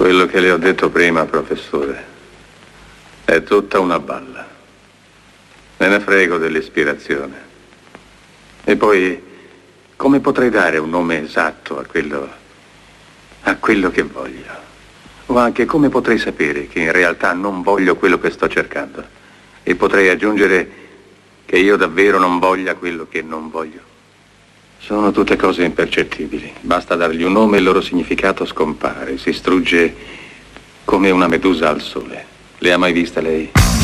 Quello che le ho detto prima, professore, è tutta una balla. Me ne frego dell'ispirazione. E poi, come potrei dare un nome esatto a quello che voglio? O anche come potrei sapere che in realtà non voglio quello che sto cercando? E potrei aggiungere che io davvero non voglia quello che non voglio? Sono tutte cose impercettibili. Basta dargli un nome e il loro significato scompare, si strugge come una medusa al sole. Le ha mai viste lei?